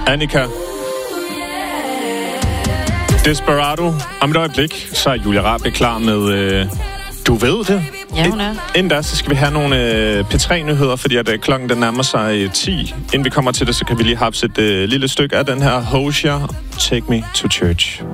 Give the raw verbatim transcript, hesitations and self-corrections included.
Annika. Desperado. Om et øjeblik, så er Julia Rabe klar med øh, Du ved det. Ja, hun er. Inden da, så skal vi have nogle øh, P tre-nyheder, fordi at, øh, klokken den nærmer sig øh, ti. Inden vi kommer til det, så kan vi lige hapse et øh, lille stykke af den her Hozier, Take Me to Church.